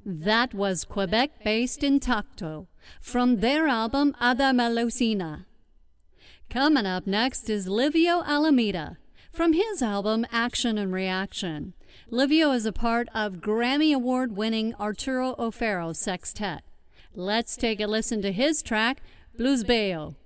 That was Quebec-based Intacto from their album Ada Melusina. Coming up next is Livio Alameda from his album Action and Reaction. Livio is a part of Grammy Award-winning Arturo O'Farrill Sextet. Let's take a listen to his track, Blues Bayo.